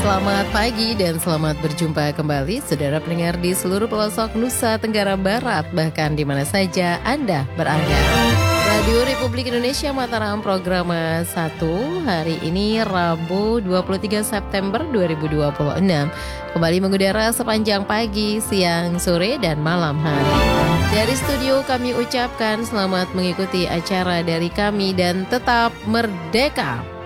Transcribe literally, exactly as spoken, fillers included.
Selamat pagi dan selamat berjumpa kembali saudara pendengar di seluruh pelosok Nusa Tenggara Barat, bahkan di mana saja Anda berada. Radio Republik Indonesia Mataram program satu hari ini Rabu dua puluh tiga September dua ribu dua puluh enam kembali mengudara sepanjang pagi, siang, sore, dan malam hari. Dari studio kami ucapkan selamat mengikuti acara dari kami dan tetap merdeka.